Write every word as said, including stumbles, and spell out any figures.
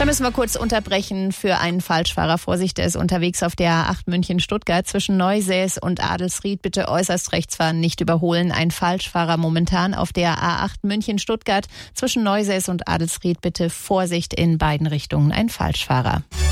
Da müssen wir kurz unterbrechen für einen Falschfahrer. Vorsicht, der ist unterwegs auf der A acht München-Stuttgart zwischen Neusäß und Adelsried. Bitte äußerst rechts fahren, nicht überholen. Ein Falschfahrer momentan auf der A acht München-Stuttgart zwischen Neusäß und Adelsried. Bitte Vorsicht in beiden Richtungen. Ein Falschfahrer.